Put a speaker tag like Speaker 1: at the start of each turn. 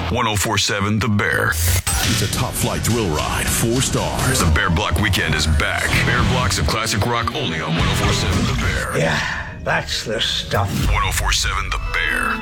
Speaker 1: 1047 The Bear.
Speaker 2: It's a top flight thrill ride, 4 stars.
Speaker 1: The Bear Block Weekend is back. Bear Blocks of classic rock only on 1047 The Bear.
Speaker 3: Yeah, that's the stuff.
Speaker 1: 1047 The Bear.